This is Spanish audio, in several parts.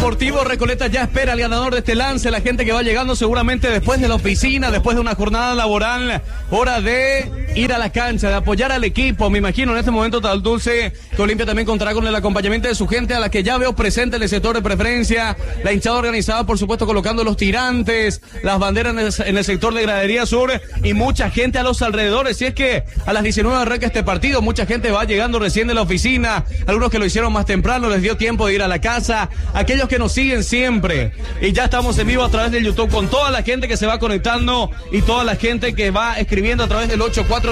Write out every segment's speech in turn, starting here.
Deportivo Recoleta ya espera al ganador de este lance, la gente que va llegando seguramente después de la oficina, después de una jornada laboral, hora de ir a la cancha, de apoyar al equipo. Me imagino en este momento tan dulce que Olimpia también contará con el acompañamiento de su gente, a la que ya veo presente en el sector de preferencia, la hinchada organizada, por supuesto, colocando los tirantes, las banderas en el sector de gradería sur y mucha gente a los alrededores. Si es que a las 19 arranca este partido, mucha gente va llegando recién de la oficina, algunos que lo hicieron más temprano, les dio tiempo de ir a la casa, aquellos que nos siguen siempre. Y ya estamos en vivo a través del YouTube con toda la gente que se va conectando y toda la gente que va escribiendo a través del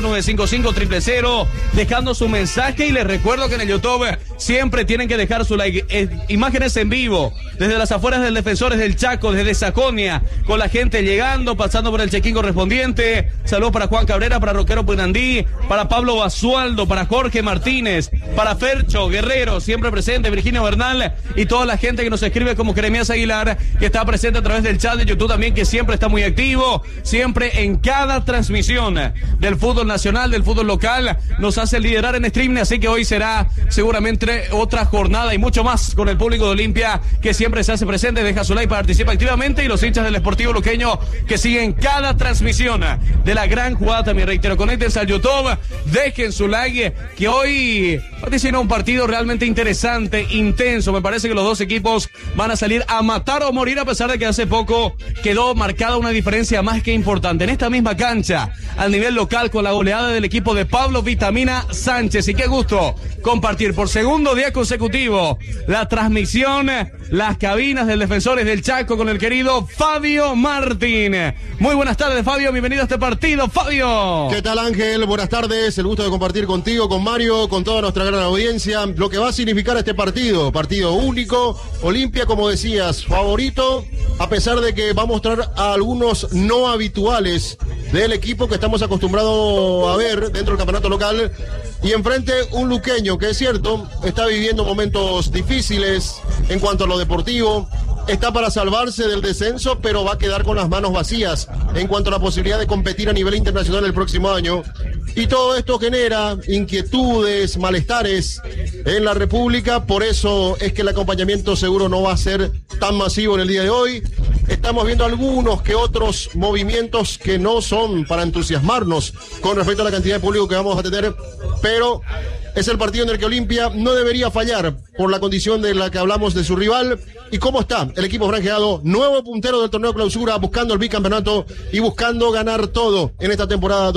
84955-000, dejando su mensaje. Y les recuerdo que en el YouTube siempre tienen que dejar su like. Imágenes en vivo desde las afueras del Defensores del Chaco, desde Sajonia, con la gente llegando, pasando por el check-in correspondiente. Saludos para Juan Cabrera, para Roquero Pinandí, para Pablo Basualdo, para Jorge Martínez, para Fercho Guerrero, siempre presente, Virginia Bernal y toda la gente que nos escribe como Jeremías Aguilar, que está presente a través del chat de YouTube también, que siempre está muy activo, siempre en cada transmisión del fútbol nacional, del fútbol local, nos hace liderar en streaming. Así que hoy será seguramente otra jornada y mucho más con el público de Olimpia, que siempre se hace presente, deja su like, participa activamente, y los hinchas del Sportivo Luqueño que siguen cada transmisión de la gran jugada. También reitero, conéctense al YouTube, dejen su like, que hoy participa un partido realmente interesante, intenso. Me parece que los dos equipos van a salir a matar o morir, a pesar de que hace poco quedó marcada una diferencia más que importante en esta misma cancha, al nivel local, con la goleada del equipo de Pablo Vitamina Sánchez. Y qué gusto compartir por segundo día consecutivo la transmisión, las cabinas del Defensores del Chaco, con el querido Fabio Martín. Muy buenas tardes, Fabio, bienvenido a este partido, Fabio. ¿Qué tal, Ángel? Buenas tardes, el gusto de compartir contigo, con Mario, con toda nuestra gran audiencia, lo que va a significar este partido único. Olimpia, como decías, favorito, a pesar de que va a mostrar a algunos no habituales del equipo que estamos acostumbrados a ver dentro del campeonato local, y enfrente un luqueño que, es cierto, está viviendo momentos difíciles en cuanto a lo deportivo, está para salvarse del descenso, pero va a quedar con las manos vacías en cuanto a la posibilidad de competir a nivel internacional el próximo año. Y todo esto genera inquietudes, malestares en la República. Por eso es que el acompañamiento seguro no va a ser tan masivo en el día de hoy. Estamos viendo algunos que otros movimientos que no son para entusiasmarnos con respecto a la cantidad de público que vamos a tener, pero es el partido en el que Olimpia no debería fallar por la condición de la que hablamos de su rival. ¿Y cómo está el equipo franjeado? Nuevo puntero del torneo clausura, buscando el bicampeonato y buscando ganar todo en esta temporada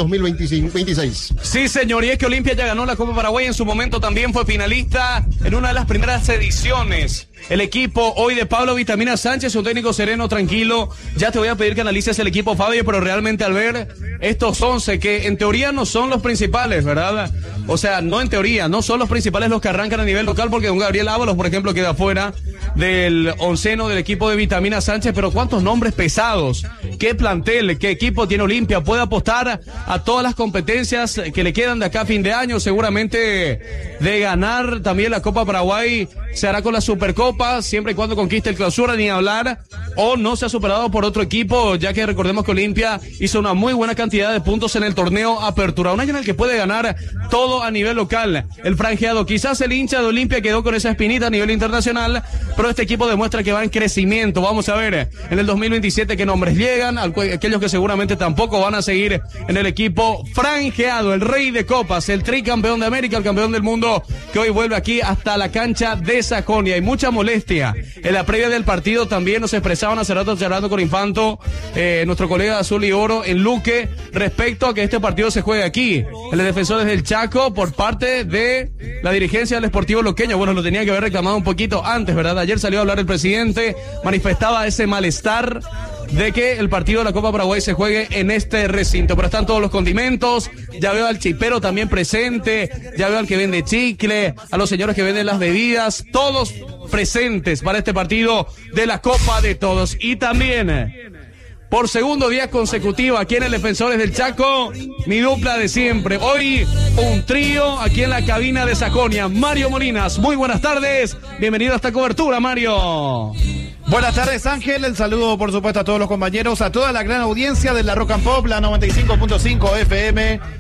2026. Sí, señor, y es que Olimpia ya ganó la Copa Paraguay, en su momento también fue finalista en una de las primeras ediciones. El equipo hoy de Pablo Vitamina Sánchez, un técnico sereno, tranquilo. Ya te voy a pedir que analices el equipo, Fabio, pero realmente al ver estos 11, que en teoría no son los principales, ¿verdad? O sea, no en teoría, no son los principales los que arrancan a nivel local, porque don Gabriel Ábalos, por ejemplo, queda fuera del onceno del equipo de Vitamina Sánchez. Pero cuántos nombres pesados, qué plantel, qué equipo tiene Olimpia, puede apostar a todas las competencias que le quedan de acá a fin de año. Seguramente de ganar también la Copa Paraguay se hará con la Supercopa, siempre y cuando conquiste el clausura, ni hablar, o no se ha superado por otro equipo, ya que recordemos que Olimpia hizo una muy buena cantidad de puntos en el torneo Apertura, un año en el que puede ganar todo a nivel local. El franjeado, quizás el hincha de Olimpia quedó con esa espinita a nivel internacional, pero este equipo demuestra que va en crecimiento. Vamos a ver en el 2027 qué nombres llegan, aquellos que seguramente tampoco van a seguir en el equipo franjeado, el rey de copas, el tricampeón de América, el campeón del mundo, que hoy vuelve aquí hasta la cancha de Sajonia. Hay mucha molestia en la previa del partido. También nos expresaban hace rato charlando con Infanto, nuestro colega de Azul y Oro en Luque, respecto a que este partido se juegue aquí, en los Defensores del Chaco, por parte de la dirigencia del Sportivo Luqueño. Bueno, lo tenía que haber reclamado un poquito antes, ¿verdad? Ayer salió a hablar el presidente, manifestaba ese malestar de que el partido de la Copa Paraguay se juegue en este recinto. Pero están todos los condimentos, ya veo al chipero también presente, ya veo al que vende chicle, a los señores que venden las bebidas, todos presentes para este partido de la Copa de Todos. Y también, por segundo día consecutivo aquí en el Defensores del Chaco, mi dupla de siempre. Hoy un trío aquí en la cabina de Sajonia. Mario Molinas, muy buenas tardes, bienvenido a esta cobertura, Mario. Buenas tardes, Ángel, el saludo por supuesto a todos los compañeros, a toda la gran audiencia de la Rock and Pop, la 95.5 FM,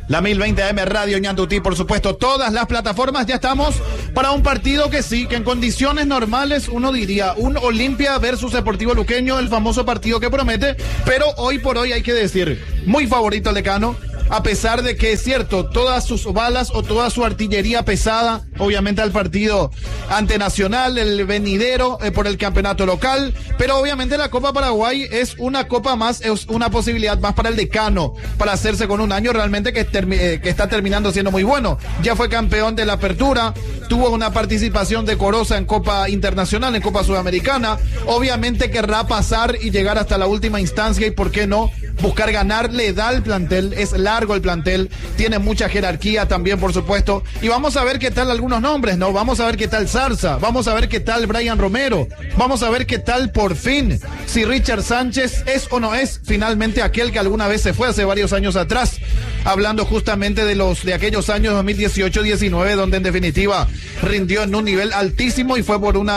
la 1020 AM Radio Ñandutí, por supuesto, todas las plataformas. Ya estamos para un partido que sí, que en condiciones normales uno diría un Olimpia versus Deportivo Luqueño, el famoso partido que promete, pero hoy por hoy hay que decir, muy favorito el decano. A pesar de que es cierto, todas sus balas o toda su artillería pesada, obviamente al partido ante Nacional, el venidero por el campeonato local, pero obviamente la Copa Paraguay es una copa más, es una posibilidad más para el decano, para hacerse con un año realmente que está terminando siendo muy bueno. Ya fue campeón de la Apertura, tuvo una participación decorosa en Copa Internacional, en Copa Sudamericana, obviamente querrá pasar y llegar hasta la última instancia y por qué no, buscar ganar, le da el plantel, es largo el plantel, tiene mucha jerarquía también, por supuesto, y vamos a ver qué tal algunos nombres, ¿no? Vamos a ver qué tal Zarza, vamos a ver qué tal Brian Romero, vamos a ver qué tal por fin, si Richard Sánchez es o no es finalmente aquel que alguna vez se fue hace varios años atrás, hablando justamente de aquellos años 2018-19, donde en definitiva rindió en un nivel altísimo y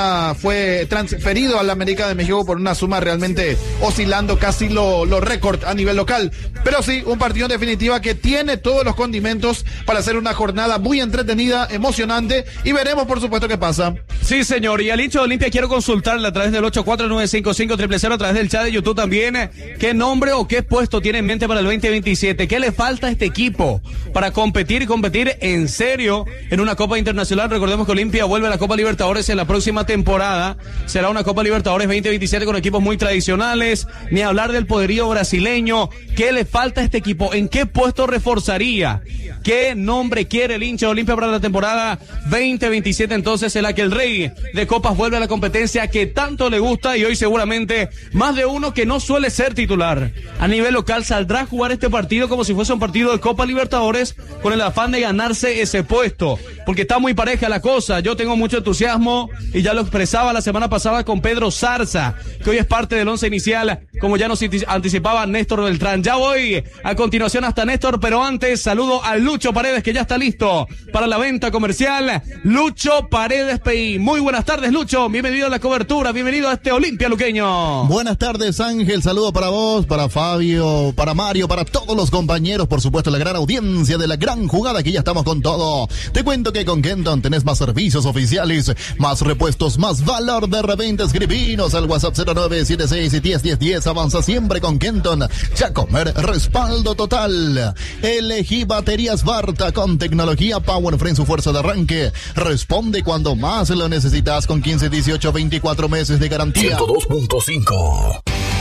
fue transferido a la América de México por una suma realmente oscilando casi lo récord a nivel local, pero sí, un partido en definitiva que tiene todos los condimentos para hacer una jornada muy entretenida, emocionante, y veremos por supuesto qué pasa. Sí, señor, y al hincha de Olimpia quiero consultarle a través del 8495500 a través del chat de YouTube también, qué nombre o qué puesto tiene en mente para el 2027, qué le falta a este equipo para competir y competir en serio en una Copa Internacional. Recordemos que Olimpia vuelve a la Copa Libertadores en la próxima temporada, será una Copa Libertadores 2027 con equipos muy tradicionales, ni hablar del poderío brasileño. ¿Qué le falta a este equipo? ¿En qué puesto reforzaría? ¿Qué nombre quiere el hincha de Olimpia para la temporada 2027? Entonces, en la que el rey de copas vuelve a la competencia que tanto le gusta, y hoy seguramente más de uno que no suele ser titular a nivel local saldrá a jugar este partido como si fuese un partido de Copa Libertadores, con el afán de ganarse ese puesto, porque está muy pareja la cosa. Yo tengo mucho entusiasmo y ya lo expresaba la semana pasada con Pedro Zarza, que hoy es parte del once inicial, como ya nos anticipaba Néstor Beltrán. Ya voy a continuación hasta Néstor, pero antes saludo a Lucho Paredes, que ya está listo para la venta comercial. Lucho Paredes PI. Muy buenas tardes, Lucho. Bienvenido a la cobertura, bienvenido a este Olimpia Luqueño. Buenas tardes, Ángel. Saludo para vos, para Fabio, para Mario, para todos los compañeros, por supuesto, la gran audiencia de la gran jugada, que ya estamos con todo. Te cuento que con Kenton tenés más servicios oficiales, más repuestos, más valor de reventa. Escribinos al WhatsApp 0976 y 101010. Avanza siempre con Kenton. Chacomer, respaldo total. Elegí baterías Barta con tecnología Powerframe, su fuerza de arranque. Responde cuando más lo necesitas, con 15, 18, 24 meses de garantía. 102.5.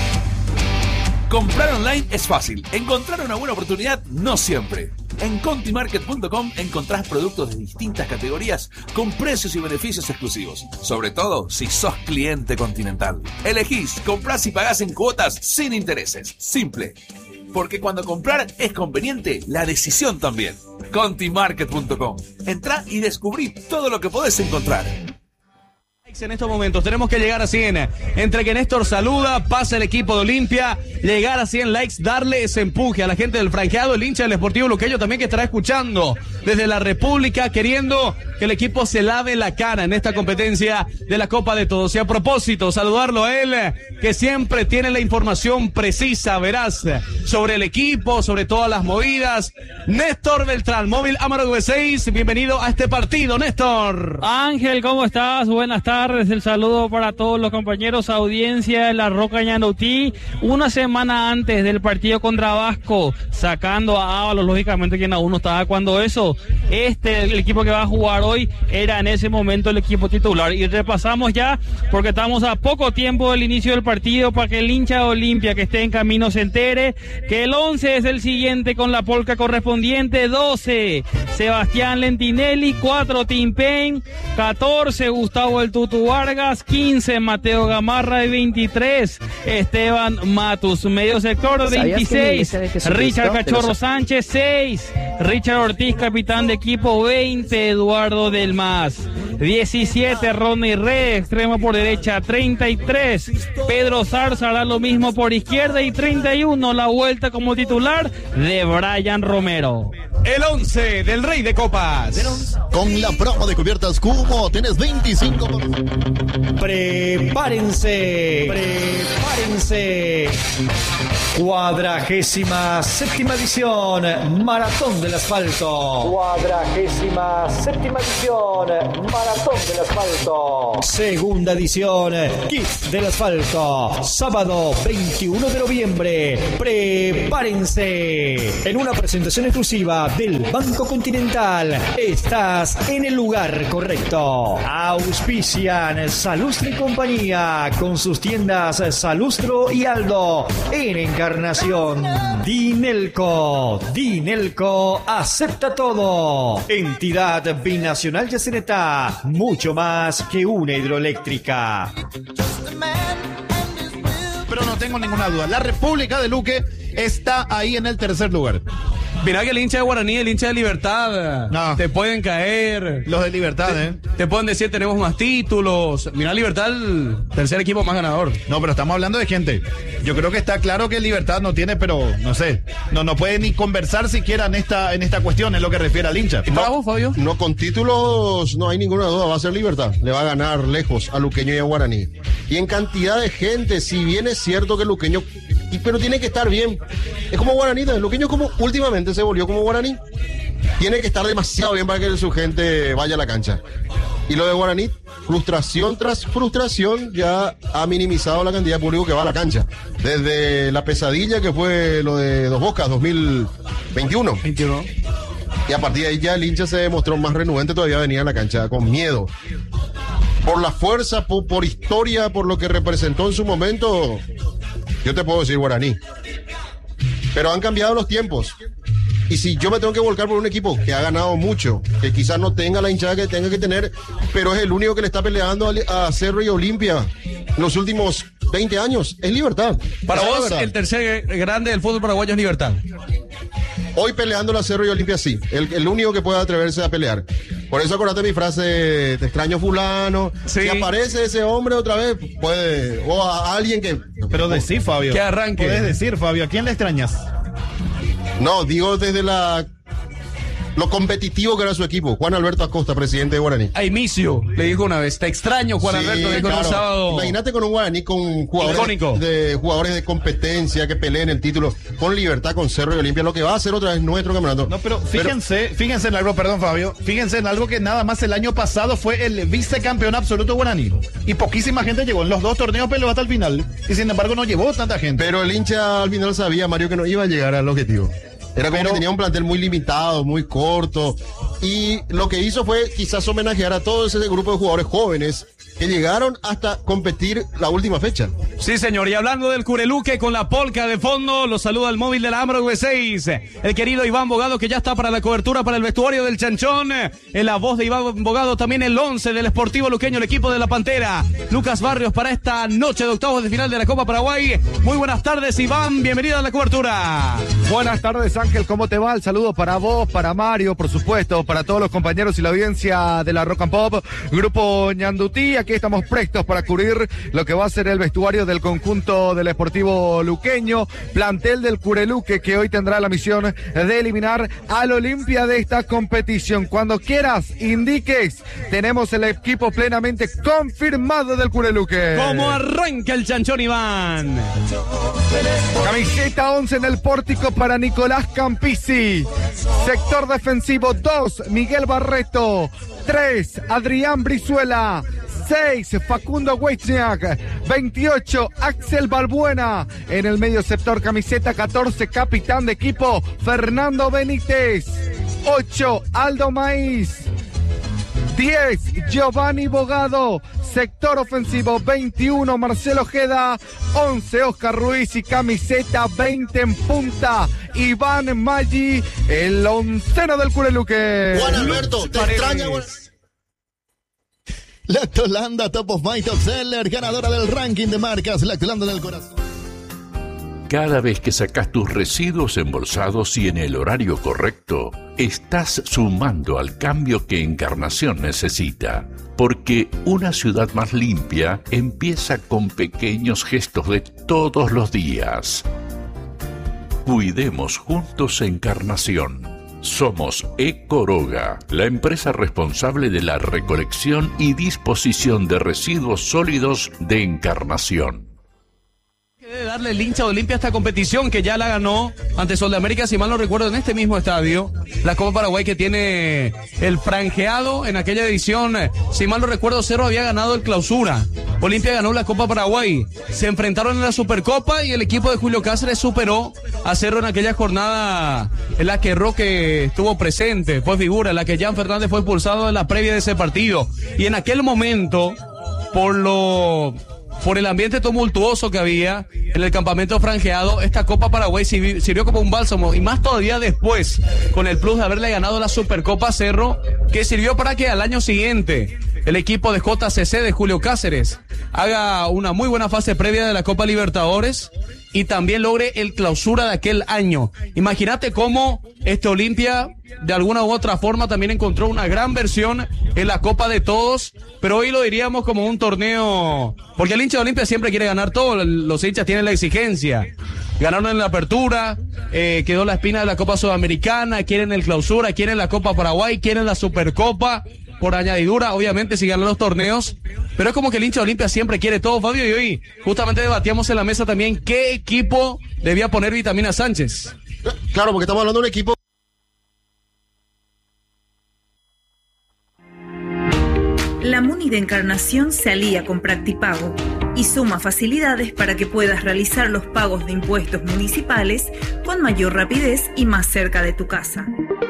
Comprar online es fácil. Encontrar una buena oportunidad no siempre. En contimarket.com encontrás productos de distintas categorías con precios y beneficios exclusivos. Sobre todo si sos cliente Continental. Elegís, comprás y pagás en cuotas sin intereses. Simple. Porque cuando comprar es conveniente, la decisión también. Contimarket.com. Entrá y descubrí todo lo que podés encontrar. En estos momentos tenemos que llegar a 100. Entre que Néstor saluda, pasa el equipo de Olimpia, llegar a 100 likes, darle ese empuje a la gente del franqueado, el hincha del Sportivo Luqueño también, que estará escuchando desde la República, queriendo que el equipo se lave la cara en esta competencia de la Copa de Todos. Y a propósito, saludarlo a él, que siempre tiene la información precisa, veraz, sobre el equipo, sobre todas las movidas. Néstor Beltrán, Móvil Amargo V6, bienvenido a este partido, Néstor. Ángel, ¿cómo estás? Buenas tardes. El saludo para todos los compañeros, audiencia de la Roca Ñandutí. Una semana antes del partido contra Vasco, sacando a Ábalos, lógicamente quien aún no estaba cuando eso. El equipo que va a jugar hoy era en ese momento el equipo titular. Y repasamos ya, porque estamos a poco tiempo del inicio del partido, para que el hincha de Olimpia que esté en camino se entere que el 11 es el siguiente con la polca correspondiente: 12, Sebastián Lentinelli; 4, Tim Payne; 14, Gustavo El Tutu Vargas; 15, Mateo Gamarra; y 23, Esteban Matus. Medio sector, 26, Richard Cachorro Sánchez; 6, Richard Ortiz, capitán de equipo; 20, Eduardo Del Mas; 17, Ronnie Red, extremo por derecha; 33, Pedro Zarza hará lo mismo por izquierda; y 31, la vuelta como titular de Brian Romero. El 11 del Rey de Copas. Con la promo de cubiertas Cubo tenés 25. Prepárense. 47ª edición, Maratón del Asfalto. 47ª edición, Maratón del Asfalto. Segunda edición, Kits del Asfalto. Sábado 21 de noviembre. Prepárense. En una presentación exclusiva del Banco Continental. Estás en el lugar correcto. Auspician Salustre y Compañía con sus tiendas Salustro y Aldo en Encarnación. Dinelco acepta todo. Entidad Binacional Yacyretá, mucho más que una hidroeléctrica. Pero no tengo ninguna duda, la República de Luque está ahí en el tercer lugar. Mirá que el hincha de Guaraní, el hincha de Libertad, no. Te pueden caer. Los de Libertad, Te pueden decir tenemos más títulos. Mirá Libertad, el tercer equipo más ganador. No, pero estamos hablando de gente. Yo creo que está claro que Libertad no tiene, pero no sé. No puede ni conversar siquiera en esta cuestión, en lo que refiere al hincha. ¿Y para vos, Fabio? No, con títulos no hay ninguna duda, va a ser Libertad. Le va a ganar lejos a Luqueño y a Guaraní. Y en cantidad de gente, si bien es cierto que Luqueño, pero tiene que estar bien. Es como Guaraní, Luqueño como últimamente se volvió como Guaraní. Tiene que estar demasiado bien para que su gente vaya a la cancha. Y lo de Guaraní, frustración tras frustración, ya ha minimizado la cantidad de público que va a la cancha. Desde la pesadilla que fue lo de Dos Bocas 2021. Y a partir de ahí ya el hincha se demostró más renuente, todavía venía a la cancha con miedo. Por la fuerza, por historia, por lo que representó en su momento, yo te puedo decir Guaraní. Pero han cambiado los tiempos. Y si yo me tengo que volcar por un equipo que ha ganado mucho, que quizás no tenga la hinchada que tenga que tener, pero es el único que le está peleando a Cerro y Olimpia en los últimos 20 años, es Libertad. Para vos, el tercer grande del fútbol paraguayo es Libertad. Hoy peleando a Cerro y Olimpia, sí. El único que puede atreverse a pelear. Por eso acordate mi frase, te extraño fulano. Sí. Si aparece ese hombre otra vez, puede, o a alguien que... Pero decir, Fabio. Que arranque. Puedes decir, Fabio, ¿a quién le extrañas? No, digo desde lo competitivo que era su equipo. Juan Alberto Acosta, presidente de Guaraní. A Inicio le dijo una vez, te extraño, Juan Alberto, dijo claro. un sábado. Imagínate con un Guaraní con jugadores de competencia que peleen el título, con Libertad, con Cerro y Olimpia, lo que va a hacer otra vez nuestro campeonato. No, pero fíjense en algo, perdón, Fabio, fíjense en algo que nada más el año pasado fue el vicecampeón absoluto Guaraní. Y poquísima gente llegó en los dos torneos, peleó hasta el final. Y sin embargo no llevó tanta gente. Pero el hincha al final sabía, Mario, que no iba a llegar al objetivo. Era como que tenía un plantel muy limitado, muy corto. Y lo que hizo fue quizás homenajear a todo ese grupo de jugadores jóvenes que llegaron hasta competir la última fecha. Sí, señor. Y hablando del Cureluque con la polca de fondo, los saluda el móvil de la AMRO V6. El querido Iván Bogado, que ya está para la cobertura para el vestuario del Chanchón. En la voz de Iván Bogado también el 11 del Sportivo Luqueño, el equipo de la Pantera. Lucas Barrios para esta noche de octavos de final de la Copa Paraguay. Muy buenas tardes, Iván. Bienvenido a la cobertura. Buenas tardes, Ángel. ¿Cómo te va? El saludo para vos, para Mario, por supuesto, para todos los compañeros y la audiencia de la Rock and Pop. Grupo Ñandutí, aquí estamos prestos para cubrir lo que va a ser el vestuario del conjunto del Sportivo Luqueño, plantel del Cureluque, que hoy tendrá la misión de eliminar al Olimpia de esta competición. Cuando quieras, indiques, tenemos el equipo plenamente confirmado del Cureluque. ¿Cómo arranca el Chanchón, Iván? Camiseta 11 en el pórtico para Nicolás Campisi. Sector defensivo 2, Miguel Barreto. 3, Adrián Brizuela. 6, Facundo Weitzniak. 28, Axel Balbuena. En el medio sector, camiseta 14, capitán de equipo, Fernando Benítez. 8, Aldo Maíz. 10, Giovanni Bogado. Sector ofensivo 21, Marcelo Ojeda. 11, Oscar Ruiz. Y camiseta 20 en punta, Iván Maggi, el onceno del Cureluque. Juan Alberto, te extraña. Lactolanda Top of My Top Seller, ganadora del ranking de marcas. Lactolanda en el corazón. Cada vez que sacas tus residuos embolsados y en el horario correcto, estás sumando al cambio que Encarnación necesita. Porque una ciudad más limpia empieza con pequeños gestos de todos los días. Cuidemos juntos Encarnación. Somos Ecoroga, la empresa responsable de la recolección y disposición de residuos sólidos de Encarnación. Debe darle el hincha de Olimpia a esta competición que ya la ganó ante Sol de América, si mal no recuerdo, en este mismo estadio. La Copa Paraguay que tiene el franjeado en aquella edición, si mal no recuerdo, Cerro había ganado el Clausura. Olimpia ganó la Copa Paraguay. Se enfrentaron en la Supercopa y el equipo de Julio Cáceres superó a Cerro en aquella jornada en la que Roque estuvo presente, fue figura, en la que Jan Fernández fue expulsado en la previa de ese partido. Y en aquel momento, por el ambiente tumultuoso que había en el campamento franjeado, esta Copa Paraguay sirvió como un bálsamo, y más todavía después, con el plus de haberle ganado la Supercopa a Cerro, que sirvió para que al año siguiente el equipo de JCC de Julio Cáceres haga una muy buena fase previa de la Copa Libertadores y también logre el Clausura de aquel año. Imagínate cómo este Olimpia de alguna u otra forma también encontró una gran versión en la Copa de Todos, pero hoy lo diríamos como un torneo, porque el hincha de Olimpia siempre quiere ganar todo, los hinchas tienen la exigencia. Ganaron en la apertura, quedó la espina de la Copa Sudamericana, quieren el Clausura, quieren la Copa Paraguay, quieren la Supercopa, por añadidura, obviamente, si ganan los torneos, pero es como que el hincha de Olimpia siempre quiere todo, Fabio, y hoy justamente debatíamos en la mesa también qué equipo debía poner Vitamina Sánchez. Claro, porque estamos hablando de un equipo. La MUNI de Encarnación se alía con Practipago y suma facilidades para que puedas realizar los pagos de impuestos municipales con mayor rapidez y más cerca de tu casa.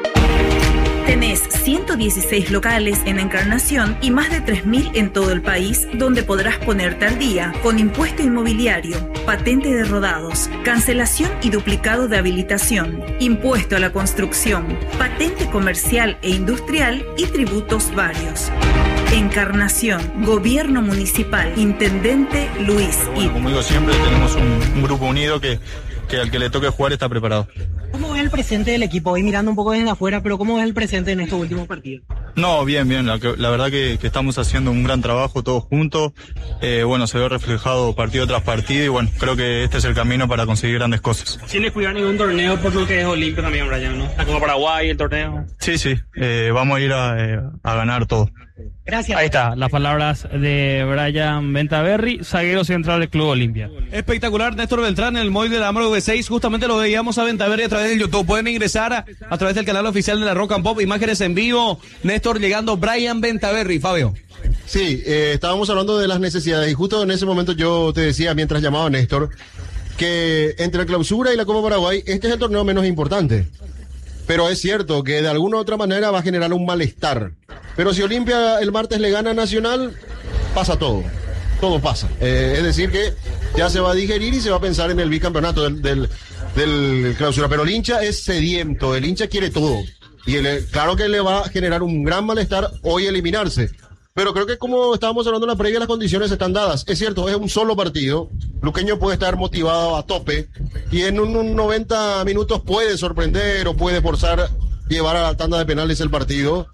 Tenés 116 locales en Encarnación y más de 3.000 en todo el país, donde podrás ponerte al día con impuesto inmobiliario, patente de rodados, cancelación y duplicado de habilitación, impuesto a la construcción, patente comercial e industrial y tributos varios. Encarnación, Gobierno Municipal, Intendente Luis Bueno, como digo siempre, tenemos un grupo unido que al que le toque jugar está preparado. ¿Cómo ves el presente del equipo? Hoy mirando un poco desde afuera, pero ¿cómo ves el presente en estos últimos partidos? No, bien. La verdad que estamos haciendo un gran trabajo todos juntos. Bueno, se ve reflejado partido tras partido y bueno, creo que este es el camino para conseguir grandes cosas. Sin descuidar ningún torneo por lo que es Olimpia también, Brian, ¿no? Como Paraguay, el torneo. Sí, vamos a ir a ganar todo. Gracias. Ahí está, las palabras de Brian Ventaverri, zaguero central del Club Olimpia. Espectacular, Néstor Beltrán en el móvil de la AMRO V6, justamente lo veíamos a Ventaverri a través del YouTube. Pueden ingresar a través del canal oficial de la Rock and Pop, imágenes en vivo. Néstor llegando, Brian Ventaverri, Fabio. Sí, estábamos hablando de las necesidades y justo en ese momento yo te decía mientras llamaba Néstor que entre la Clausura y la Copa Paraguay este es el torneo menos importante. Pero es cierto que de alguna u otra manera va a generar un malestar. Pero si Olimpia el martes le gana a Nacional, pasa todo. Todo pasa. Es decir que ya se va a digerir y se va a pensar en el bicampeonato del Clausura. Pero el hincha es sediento, el hincha quiere todo. Y claro que le va a generar un gran malestar hoy eliminarse. Pero creo que como estábamos hablando en la previa, las condiciones están dadas. Es cierto, es un solo partido. Luqueño puede estar motivado a tope y en unos 90 minutos puede sorprender o puede forzar llevar a la tanda de penales el partido.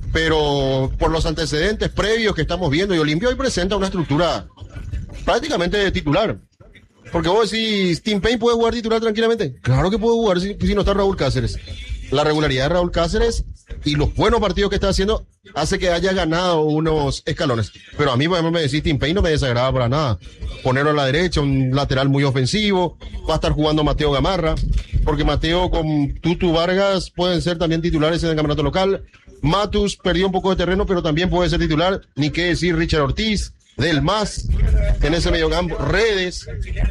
Pero por los antecedentes previos que estamos viendo, y Olimpia hoy presenta una estructura prácticamente de titular. Porque vos decís, ¿Tim Payne puede jugar titular tranquilamente? Claro que puede jugar si no está Raúl Cáceres. La regularidad de Raúl Cáceres y los buenos partidos que está haciendo hace que haya ganado unos escalones. Pero a mí, por ejemplo, me decís, Tim Payne no me desagrada para nada. Ponerlo a la derecha, un lateral muy ofensivo. Va a estar jugando Mateo Gamarra, porque Mateo con Tutu Vargas pueden ser también titulares en el campeonato local. Matus perdió un poco de terreno, pero también puede ser titular. Ni qué decir Richard Ortiz, Del Mas, en ese mediocampo, Redes.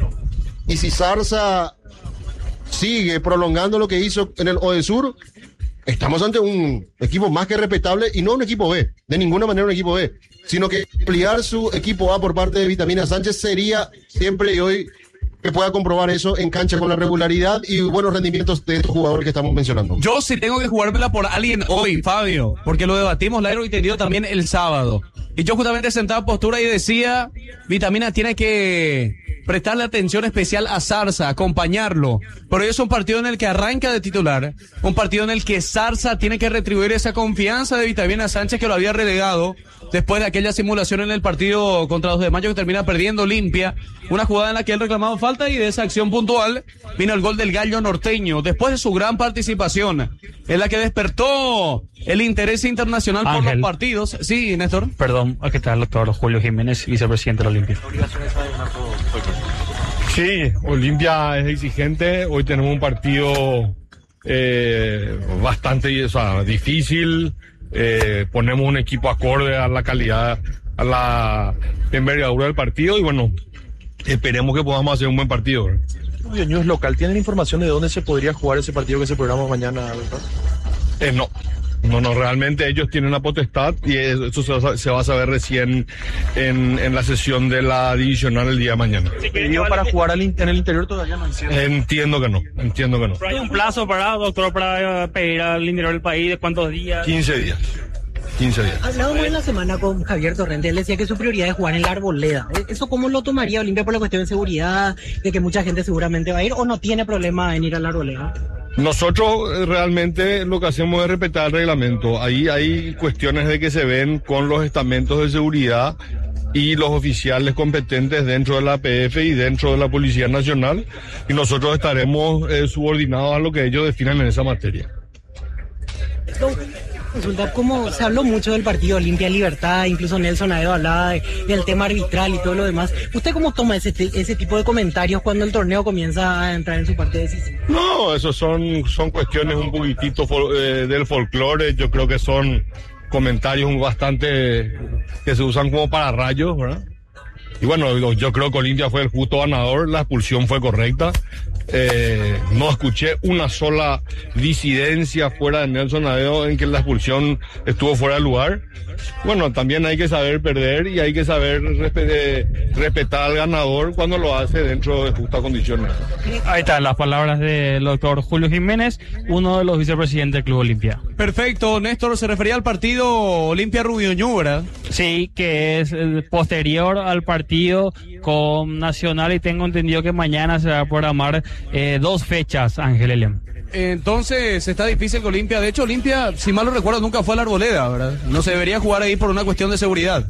Y si Zarza sigue prolongando lo que hizo en el Odesur, estamos ante un equipo más que respetable y no un equipo B, de ninguna manera un equipo B, sino que ampliar su equipo A por parte de Vitamina Sánchez sería siempre y hoy que pueda comprobar eso en cancha con la regularidad y buenos rendimientos de estos jugadores que estamos mencionando. Yo sí tengo que jugármela por alguien hoy, Fabio, porque lo debatimos largo y tendido también el sábado. Y yo justamente sentaba postura y decía, Vitamina tiene que prestarle atención especial a Zarza, acompañarlo. Pero hoy es un partido en el que arranca de titular, un partido en el que Zarza tiene que retribuir esa confianza de Vitamina Sánchez que lo había relegado después de aquella simulación en el partido contra 2 de Mayo que termina perdiendo Olimpia. Una jugada en la que él reclamaba falta y de esa acción puntual vino el gol del Gallo Norteño. Después de su gran participación, en la que despertó el interés internacional por los partidos. Sí, Néstor. Perdón, aquí está el doctor Julio Jiménez, vicepresidente de la Olimpia. Sí, Olimpia es exigente. Hoy tenemos un partido bastante difícil. Ponemos un equipo acorde a la calidad, a la envergadura del partido y bueno, esperemos que podamos hacer un buen partido. News local, ¿tienen información de dónde se podría jugar ese partido que se programa mañana? No, realmente ellos tienen la potestad y eso se va a saber recién en la sesión de la divisional el día de mañana. ¿Para jugar en el interior todavía no? Entiendo que no. ¿Pero hay un plazo doctor, para pedir al interior del país de cuántos días? 15 días. Hablábamos en la semana con Javier Torrente, él decía que su prioridad es jugar en la Arboleda. ¿Eso cómo lo tomaría Olimpia por la cuestión de seguridad, de que mucha gente seguramente va a ir, o no tiene problema en ir a la Arboleda? Nosotros realmente lo que hacemos es respetar el reglamento. Ahí hay cuestiones de que se ven con los estamentos de seguridad y los oficiales competentes dentro de la APF y dentro de la Policía Nacional, y nosotros estaremos subordinados a lo que ellos definan en esa materia. Consulta, como se habló mucho del partido Olimpia Libertad, incluso Nelson Aedo hablaba del tema arbitral y todo lo demás. ¿Usted cómo toma ese tipo de comentarios cuando el torneo comienza a entrar en su parte decisiva? No, esos son cuestiones un poquitito del folclore. Yo creo que son comentarios bastante que se usan como para rayos, ¿verdad? Y bueno, yo creo que Olimpia fue el justo ganador, la expulsión fue correcta. No escuché una sola disidencia fuera de Nelson Aedo en que la expulsión estuvo fuera de lugar. Bueno, también hay que saber perder y hay que saber respetar al ganador cuando lo hace dentro de justas condiciones. Ahí están las palabras del doctor Julio Jiménez, uno de los vicepresidentes del Club Olimpia. Perfecto, Néstor, se refería al partido Olimpia Rubioñú, ¿verdad? Sí, que es posterior al partido con Nacional, y tengo entendido que mañana se va a programar 2 fechas, Ángel Elian. Entonces está difícil con Olimpia. De hecho, Olimpia, si mal no recuerdo, nunca fue a la Arboleda, ¿verdad? No se debería jugar ahí por una cuestión de seguridad.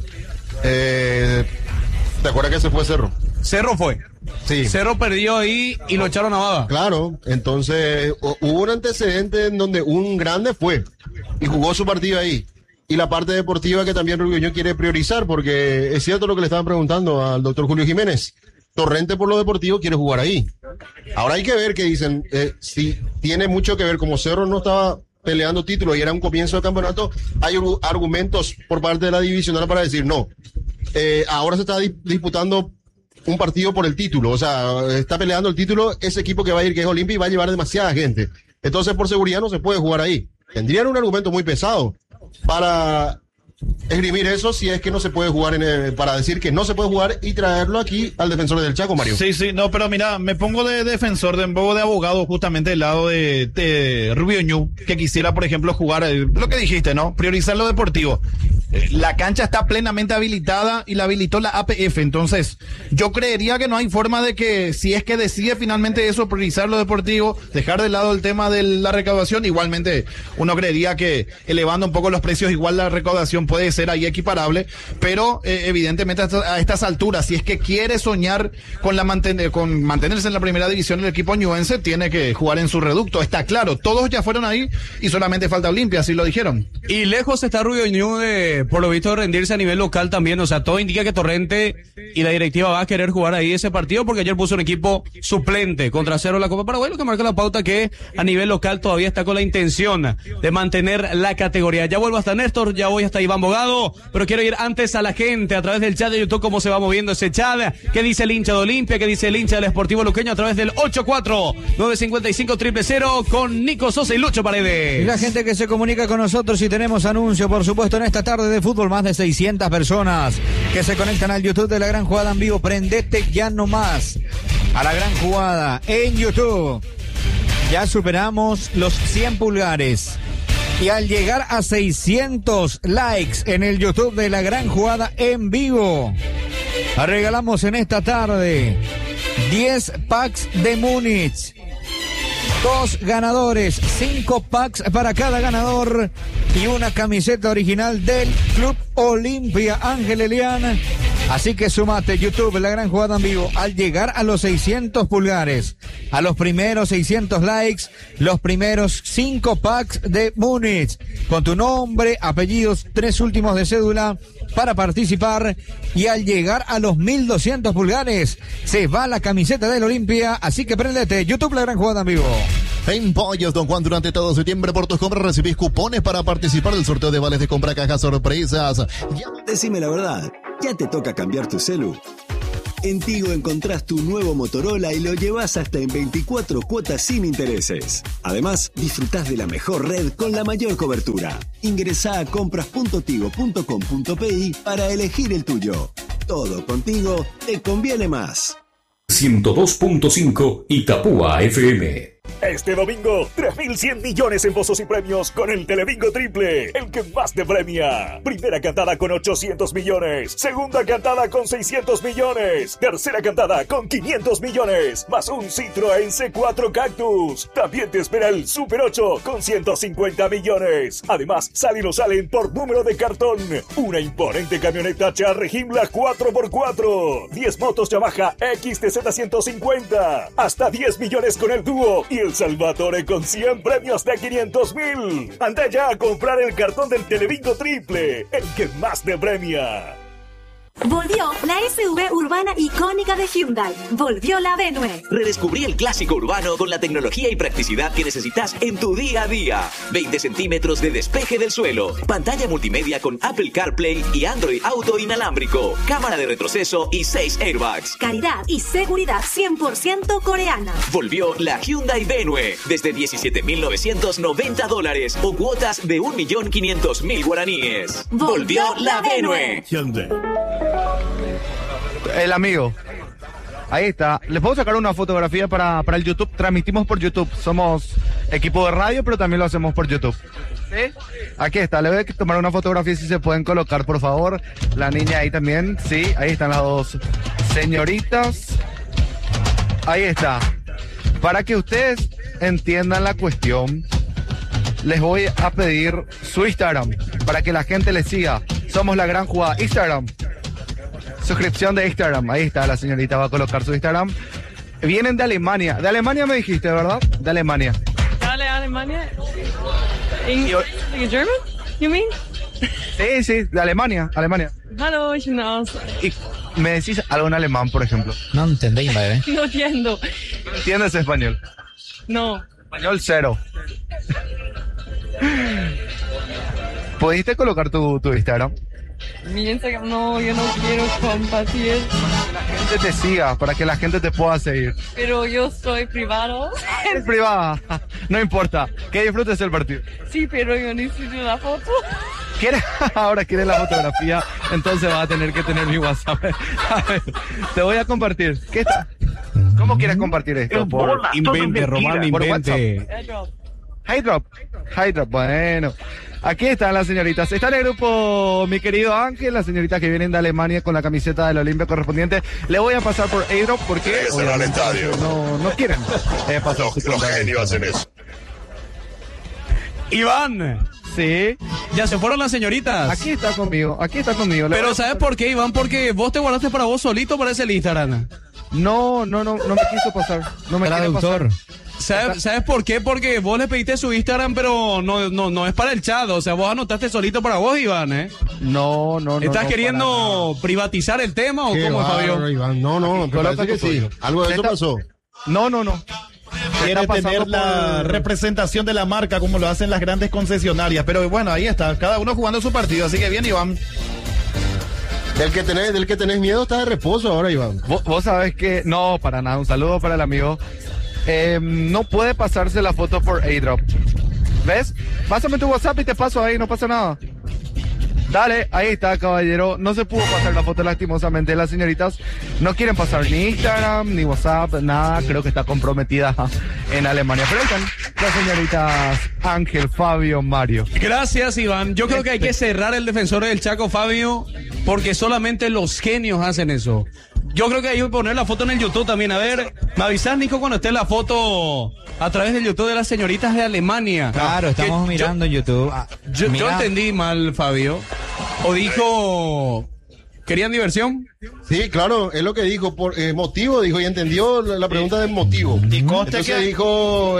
¿Te acuerdas que se fue Cerro? Cerro fue. Sí. Cerro perdió ahí y lo echaron a Bada. Claro, entonces hubo un antecedente en donde un grande fue y jugó su partido ahí. Y la parte deportiva que también Rubioño quiere priorizar, porque es cierto lo que le estaban preguntando al doctor Julio Jiménez. Torrente por lo deportivo quiere jugar ahí. Ahora hay que ver qué dicen. Si tiene mucho que ver, como Cerro no estaba peleando títulos y era un comienzo de campeonato, hay argumentos por parte de la divisional para decir no. Ahora se está disputando un partido por el título, o sea, está peleando el título ese equipo que va a ir, que es Olimpia, y va a llevar demasiada gente. Entonces, por seguridad no se puede jugar ahí. Tendrían un argumento muy pesado para esgrimir eso si es que no se puede jugar para decir que no se puede jugar y traerlo aquí al defensor del Chaco, Mario. Sí, no, pero mira, me pongo de defensor, un poco de abogado justamente del lado de Rubioñú, que quisiera, por ejemplo, jugar lo que dijiste, ¿no? Priorizar lo deportivo. La cancha está plenamente habilitada y la habilitó la APF, entonces yo creería que no hay forma de que, si es que decide finalmente eso, priorizar lo deportivo, dejar de lado el tema de la recaudación. Igualmente uno creería que elevando un poco los precios, igual la recaudación puede ser ahí equiparable, pero evidentemente a estas alturas, si es que quiere soñar con mantenerse en la primera división, el equipo ñuense tiene que jugar en su reducto, está claro, todos ya fueron ahí y solamente falta Olimpia, así lo dijeron. Y lejos está Rubioñú de, por lo visto, de rendirse a nivel local también. O sea, todo indica que Torrente y la directiva va a querer jugar ahí ese partido, porque ayer puso un equipo suplente contra Cerro en la Copa Paraguay, lo que marca la pauta que a nivel local todavía está con la intención de mantener la categoría. Ya vuelvo hasta Néstor, ya voy hasta Iván Bogado, pero quiero ir antes a la gente a través del chat de YouTube, cómo se va moviendo ese chat, qué dice el hincha de Olimpia, qué dice el hincha del Sportivo Luqueño a través del 84-955-000 con Nico Sosa y Lucho Paredes. Y la gente que se comunica con nosotros, y tenemos anuncio, por supuesto, en esta tarde de fútbol, más de 600 personas que se conectan al YouTube de La Gran Jugada en vivo. Prendete ya nomás a La Gran Jugada en YouTube. Ya superamos los 100 pulgares. Y al llegar a 600 likes en el YouTube de La Gran Jugada en vivo, regalamos en esta tarde 10 packs de Múnich. 2 ganadores, 5 packs para cada ganador y una camiseta original del Club Olimpia. Ángel Elian, Así que sumate YouTube, La Gran Jugada en Vivo. Al llegar a los 600 pulgares, a los primeros 600 likes, los primeros 5 packs de Múnich, con tu nombre, apellidos, 3 últimos de cédula para participar. Y al llegar a los 1200 pulgares, se va la camiseta del Olimpia. Así que préndete, YouTube, La Gran Jugada en Vivo. En Pollos Don Juan, durante todo septiembre por tus compras recibís cupones para participar del sorteo de vales de compra, cajas sorpresas. Decime la verdad, ¿ya te toca cambiar tu celu? En Tigo encontrás tu nuevo Motorola y lo llevas hasta en 24 cuotas sin intereses. Además, disfrutás de la mejor red con la mayor cobertura. Ingresá a compras.tigo.com.pi para elegir el tuyo. Todo contigo te conviene más. 102.5 Itapúa FM. Este domingo, 3.100 millones en pozos y premios con el Telebingo Triple, el que más te premia. Primera cantada con 800 millones, segunda cantada con 600 millones, tercera cantada con 500 millones, más un Citroën C4 Cactus. También te espera el Super 8 con 150 millones. Además, salen o salen por número de cartón. Una imponente camioneta Charre Himmler 4x4, 10 motos Yamaha XTZ 150, hasta 10 millones con el dúo y el Salvatore con 100 premios de 500,000. Anda ya a comprar el cartón del Telebingo Triple, el que más te premia. Volvió la SUV urbana icónica de Hyundai. Volvió la Venue. Redescubrí el clásico urbano con la tecnología y practicidad que necesitas en tu día a día. 20 centímetros de despeje del suelo, pantalla multimedia con Apple CarPlay y Android Auto inalámbrico, cámara de retroceso y 6 airbags. Calidad y seguridad 100% coreana. Volvió la Hyundai Venue desde $17,990 o cuotas de 1.500.000 guaraníes. Volvió la Venue. Hyundai. El amigo. Ahí está. Les puedo sacar una fotografía para el YouTube. Transmitimos por YouTube. Somos equipo de radio, pero también lo hacemos por YouTube. ¿Sí? Aquí está. Le voy a tomar una fotografía si se pueden colocar, por favor. La niña ahí también. Sí, ahí están las dos señoritas. Ahí está. Para que ustedes entiendan la cuestión, les voy a pedir su Instagram para que la gente les siga. Somos La Gran Jugada. Instagram. Suscripción de Instagram. Ahí está, la señorita va a colocar su Instagram. Vienen de Alemania. De Alemania me dijiste, ¿verdad? De Alemania. Dale, Alemania. In German, you mean? Sí, de Alemania, Alemania. Hallo, ich bin aus. ¿Y me decís algo en alemán, por ejemplo? No entendéis, bebé. No entiendo. ¿Entiendes español? No. Español 0. ¿Pudiste colocar tu Instagram? Mi Instagram no, yo no quiero compartir. Para que la gente te siga, para que la gente te pueda seguir. Pero yo soy privado. Es privada, no importa. Que disfrutes el partido. Sí, pero yo necesito la foto. ¿Quieres? Ahora quieres la fotografía, entonces vas a tener que tener mi WhatsApp. A ver, te voy a compartir. ¿Qué está? ¿Cómo quieres compartir esto? Por invente, Román, invente. Hydrop, bueno. Aquí están las señoritas. Está en el grupo mi querido Ángel, las señoritas que vienen de Alemania con la camiseta del Olimpia correspondiente. Le voy a pasar por Hydrop porque al estadio. No quieren pasar. Los genios hacen eso. Iván. Sí. Ya se fueron las señoritas. Aquí está conmigo. Pero ¿sabes por qué, Iván? Porque vos te guardaste para vos solito para ese Instagram. No me quiso pasar. No me quiere pasar. ¿Sabes por qué? Porque vos le pediste su Instagram, pero no es para el chat. O sea, vos anotaste solito para vos, Iván, ¿eh? No. ¿Estás queriendo privatizar el tema o cómo, Fabio? Iván. No, me parece que sí. Algo de eso pasó. No. Quiere tener la representación de la marca como lo hacen las grandes concesionarias. Pero bueno, ahí está. Cada uno jugando su partido. Así que bien, Iván. Del que tenés miedo está de reposo ahora, Iván. Vos sabés que... No, para nada. Un saludo para el amigo. No puede pasarse la foto por airdrop. ¿Ves? Pásame tu WhatsApp y te paso ahí, no pasa nada. Dale, ahí está, caballero. No se pudo pasar la foto lastimosamente. Las señoritas no quieren pasar ni Instagram, ni WhatsApp, nada. Creo que está comprometida en Alemania. Pero ahí están las señoritas Ángel, Fabio, Mario. Gracias, Iván. Yo creo que hay que cerrar el defensor del Chaco, Fabio, porque solamente los genios hacen eso. Yo creo que hay que poner la foto en el YouTube también. A ver, me avisás, Nico, cuando esté la foto a través del YouTube de las señoritas de Alemania. Claro, estamos mirando en YouTube. Yo entendí mal, Fabio. O dijo ¿Querían diversión? Sí, claro, es lo que dijo, por motivo, dijo, y entendió la pregunta del motivo. Y conste entonces que dijo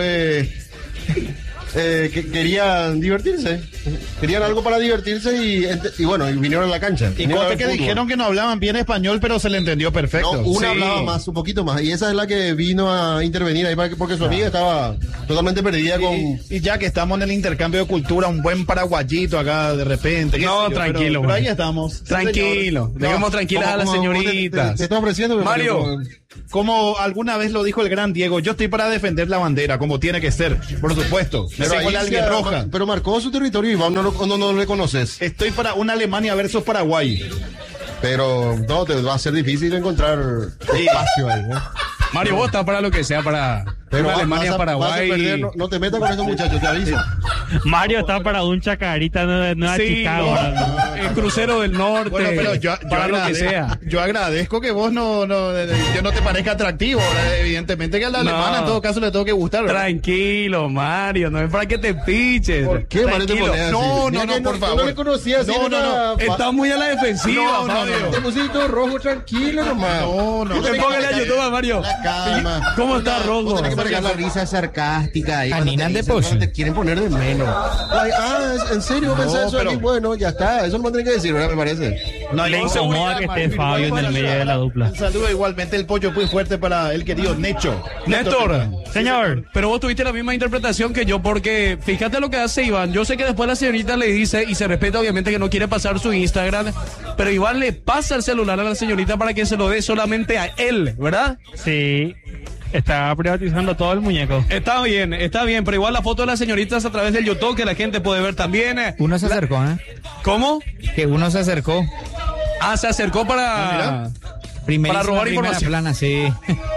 que querían divertirse, querían algo para divertirse y bueno, y vinieron a la cancha. Y conste que dijeron que no hablaban bien español, pero se le entendió perfecto. No, una Sí. hablaba más, un poquito más, y esa es la que vino a intervenir ahí porque su amiga estaba totalmente perdida con... Y ya que estamos en el intercambio de cultura, un buen paraguayito acá de repente. qué No, sé yo, tranquilo, pero ahí man. estamos. Tranquilo, Sí, señor. dejemos No, tranquilas a las como señoritas. te está ofreciendo, Mario. Como alguna vez lo dijo el gran Diego, yo estoy para defender la bandera, como tiene que ser, por supuesto. Me Pero, sigo ahí la albirroja. pero marcó su territorio, Iván, no le conoces. Estoy para una Alemania versus Paraguay. Pero no, te va a ser difícil encontrar espacio ahí, ¿eh? Mario, vos estás para lo que sea, para una Alemania, vas a Paraguay. perder, no te metas con esos muchachos, te aviso. Mario está para un Chacarita Nueva Sí, Chicago. el crucero del norte. Bueno, pero yo para lo que agradezco, sea. yo agradezco que vos no te parezca atractivo. ¿Verdad? Evidentemente que a la No. alemana en todo caso le tengo que gustar, ¿verdad? Tranquilo, Mario, no es para que te piches. ¿Por qué, Mario, te Tranquilo. pones así? No, Mira no, que por favor. No le conocías. No. Está muy a la defensiva, Fabio. Te pusiste todo rojo, tranquilo nomás. No. Te póngale a YouTube a Mario. La cama. ¿Cómo está rojo? Tenés que manejar la risa sarcástica. Ahí Anina cuando te de dicen, pollo. cuando te quieren poner de menos. Ay, ¿en serio pensás eso? pero- de mí? Bueno, ya está. Eso no me tiene que decir, ¿verdad? Me parece. No, Le incomoda que esté Fabio en el medio de la dupla. Un saludo igualmente el pollo muy fuerte para el querido Necho. Néstor, Señor. pero vos tuviste la misma interpretación que yo, porque fíjate lo que hace Iván. Yo sé que después la señorita le dice, y se respeta obviamente que no quiere pasar su Instagram, pero Iván le pasa el celular a la señorita para que se lo dé solamente a él, ¿verdad? Sí. Está privatizando todo el muñeco. Está bien, pero igual la foto de las señoritas a través del YouTube que la gente puede ver también. Uno se acercó, ¿eh? ¿Cómo? Que uno se acercó. Ah, se acercó para Primerísima, robar primera información. plana, sí.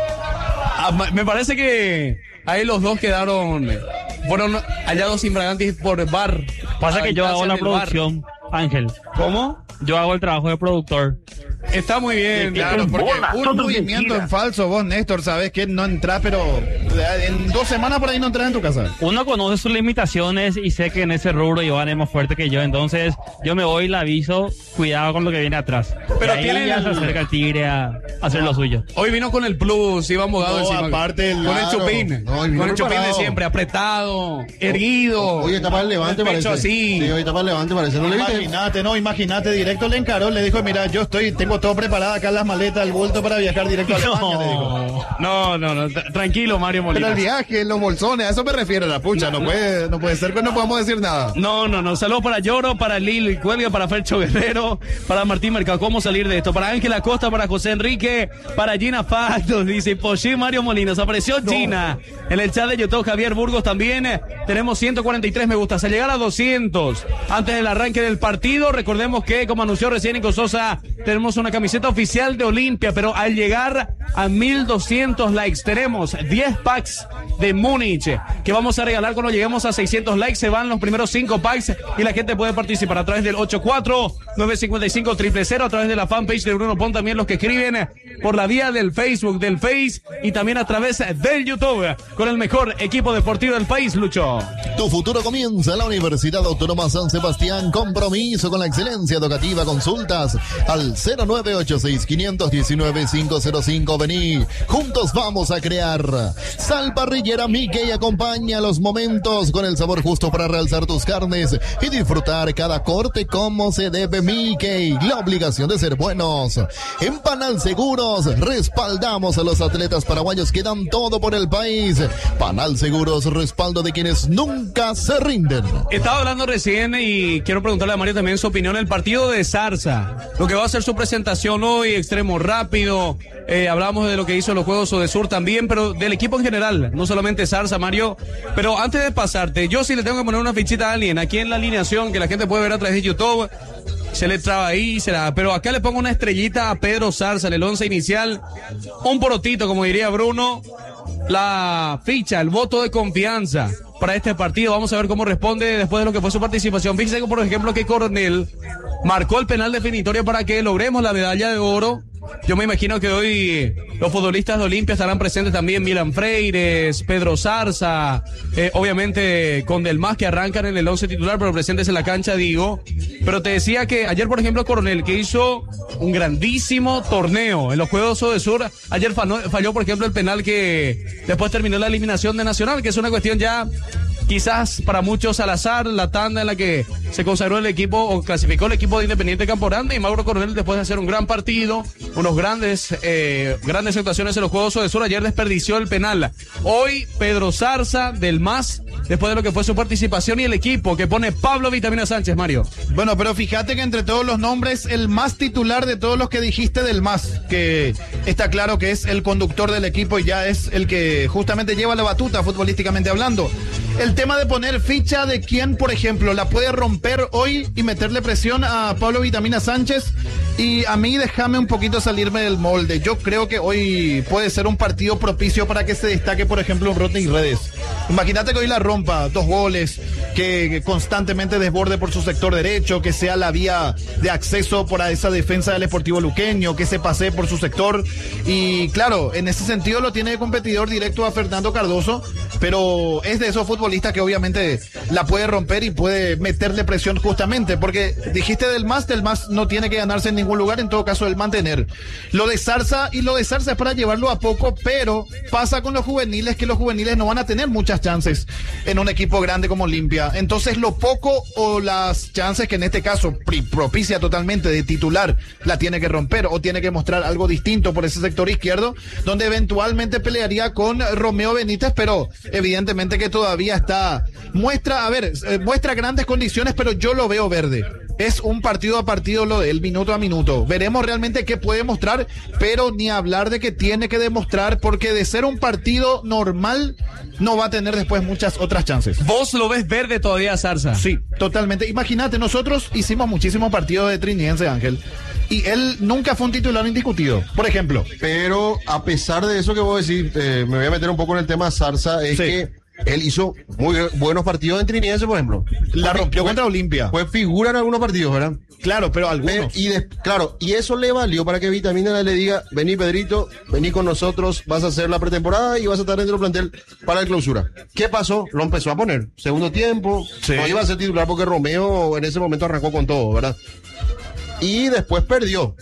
Me parece que ahí los dos fueron hallados infragantes por bar. Pasa que yo hago la Del bar. producción, Ángel. ¿Cómo? Yo hago el trabajo de productor. Está muy bien. Claro, porque un movimiento en falso, vos, Néstor, sabés que no entrás, pero en 2 semanas por ahí no entras en tu casa. Uno conoce sus limitaciones y sé que en ese rubro Iván es más fuerte que yo, entonces yo me voy y le aviso, cuidado con lo que viene atrás. Pero Y ahí tiene ya el- se acerca el tigre a hacer lo suyo. Hoy vino con el plus, Iván Bogado No, encima. aparte con el claro. chupín. No, y vino con el chupín de preparado. siempre, apretado, erguido. Hoy está para el levante, el pecho parece. así. Sí, hoy está para el levante, parece. ¿No le viste? Imagínate, directo le encaró, le dijo, mira, tengo todo preparado acá, las maletas, el bulto para viajar directo a Alemania, le dijo. No, tranquilo, Mario Molina. Pero el viaje, los bolsones, a eso me refiero, la pucha, no puede ser que no podamos decir nada. No. Saludos para Lloro, para Lil Cuelga, para Fercho Guerrero, para Martín Mercado. ¿Cómo salir de esto? Para Ángela Costa, para José Enrique, para Gina Factos, dice Poché Mario Molina. Se apareció Gina en el chat de YouTube. Javier Burgos también. Tenemos 143 me gustas. Al llegar a 200 antes del arranque del partido, recordemos que, como anunció recién Nico Sosa, tenemos una camiseta oficial de Olimpia, pero al llegar a 1200 likes, tenemos 10 packs de Múnich que vamos a regalar cuando lleguemos a 600 likes. Se van los primeros 5 packs y la gente puede participar a través del 84-955-000, a través de la fanpage de Bruno Pon, también los que escriben por la vía del Facebook, del Face, y también a través del YouTube, con el mejor equipo deportivo del país, Lucho. Tu futuro comienza en la Universidad Autónoma San Sebastián. Compromiso con la excelencia educativa. Consultas al 0986-519-505. Vení, juntos vamos a crear. Sal Parrillera Mickey acompaña los momentos con el sabor justo para realzar tus carnes y disfrutar cada corte como se debe. Mickey, la obligación de ser buenos. En Panal Seguros respaldamos a los atletas paraguayos que dan todo por el país. Panal Seguros, respaldo de quienes nunca se rinden. Estaba hablando recién y quiero preguntarle a Mario también su opinión. El partido de Zarza, lo que va a ser su presentación hoy, extremo rápido. Hablamos de lo que hizo los Juegos Odesur también, pero del equipo en general, no solamente Zarza, Mario. Pero antes de pasarte, yo sí le tengo que poner una fichita a alguien aquí en la alineación que la gente puede ver a través de YouTube. Se le traba ahí, pero acá le pongo una estrellita a Pedro Zarza, en el 11 inicial. Un porotito, como diría Bruno. La ficha, el voto de confianza para este partido. Vamos a ver cómo responde después de lo que fue su participación. Fíjense, por ejemplo, que Coronel marcó el penal definitorio para que logremos la medalla de oro. Yo me imagino que hoy los futbolistas de Olimpia estarán presentes también, Milan Freires, Pedro Zarza, obviamente con Delmas, que arrancan en el 11 titular, pero presentes en la cancha, digo. Pero te decía que ayer, por ejemplo, Coronel, que hizo un grandísimo torneo en los Juegos de Sur, ayer falló, por ejemplo, el penal que después terminó la eliminación de Nacional, que es una cuestión ya quizás para muchos al azar, la tanda en la que se consagró el equipo o clasificó el equipo de Independiente Campo Grande, y Mauro Coronel, después de hacer un gran partido, unos grandes actuaciones en los Juegos de Sur, ayer desperdició el penal. Hoy Pedro Zarza, Delmas, después de lo que fue su participación, y el equipo que pone Pablo Vitamina Sánchez, Mario. Bueno, pero fíjate que entre todos los nombres, el más titular de todos los que dijiste, Delmas, que está claro que es el conductor del equipo y ya es el que justamente lleva la batuta futbolísticamente hablando. El tema de poner ficha de quién, por ejemplo, la puede romper hoy y meterle presión a Pablo Vitamina Sánchez, y a mí déjame un poquito salirme del molde. Yo creo que hoy puede ser un partido propicio para que se destaque, por ejemplo, un Rodney Redes. Imagínate que hoy la rompa, 2 goles, que constantemente desborde por su sector derecho, que sea la vía de acceso para esa defensa del Sportivo Luqueño, que se pase por su sector. Y claro, en ese sentido lo tiene de competidor directo a Fernando Cardoso, pero es de esos futbolistas que obviamente la puede romper y puede meterle presión justamente, porque dijiste Delmas no tiene que ganarse en ningún lugar, en todo caso el mantener. Lo de Zarza es para llevarlo a poco, pero pasa con los juveniles, que los juveniles no van a tener muchas chances en un equipo grande como Olimpia. Entonces lo poco o las chances que en este caso propicia totalmente de titular, la tiene que romper o tiene que mostrar algo distinto por ese sector izquierdo, donde eventualmente pelearía con Romeo Benítez, pero evidentemente que todavía muestra grandes condiciones, pero yo lo veo verde. Es un partido a partido lo de él, minuto a minuto. Veremos realmente qué puede mostrar, pero ni hablar de que tiene que demostrar, porque de ser un partido normal no va a tener después muchas otras chances. ¿Vos lo ves verde todavía, Zarza? Sí, totalmente. Imagínate, nosotros hicimos muchísimos partidos de Trinidense, Ángel, y él nunca fue un titular indiscutido, por ejemplo. Pero a pesar de eso que vos decís, me voy a meter un poco en el tema Zarza, es que él hizo muy buenos partidos en Trinidense, por ejemplo. La rompió contra Olimpia. Fue figura en algunos partidos, ¿verdad? Claro, pero algunos. Y eso le valió para que Vitamina le diga: vení, Pedrito, vení con nosotros, vas a hacer la pretemporada y vas a estar dentro del plantel para la clausura. ¿Qué pasó? Lo empezó a poner. Segundo tiempo, no iba a ser titular porque Romeo en ese momento arrancó con todo, ¿verdad? Y después perdió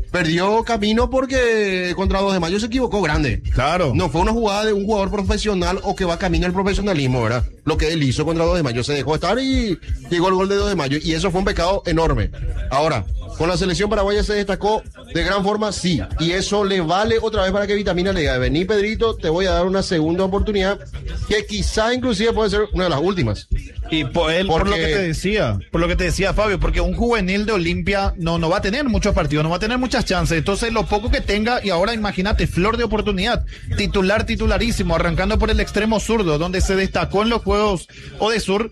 camino porque contra 2 de Mayo se equivocó grande. Claro. No fue una jugada de un jugador profesional o que va camino al profesionalismo, ¿verdad? Lo que él hizo contra 2 de Mayo, se dejó estar y llegó el gol de 2 de Mayo, y eso fue un pecado enorme. Ahora, con la selección paraguaya se destacó de gran forma, sí, y eso le vale otra vez para que Vitamina le diga: vení, Pedrito, te voy a dar una segunda oportunidad, que quizá inclusive puede ser una de las últimas. Y por lo que te decía Fabio, porque un juvenil de Olimpia no va a tener muchos partidos, no va a tener muchas chances. Entonces lo poco que tenga, y ahora imagínate, flor de oportunidad, titularísimo, arrancando por el extremo zurdo, donde se destacó en los Juegos Odesur,